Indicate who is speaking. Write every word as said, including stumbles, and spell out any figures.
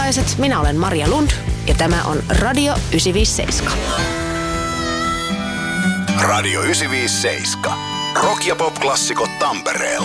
Speaker 1: tamperelaiset, minä olen Maria Lund ja tämä on Radio yhdeksänsataaviisikymmentäseitsemän.
Speaker 2: Radio yhdeksänsataaviisikymmentäseitsemän. Rock ja pop-klassikot Tampereella.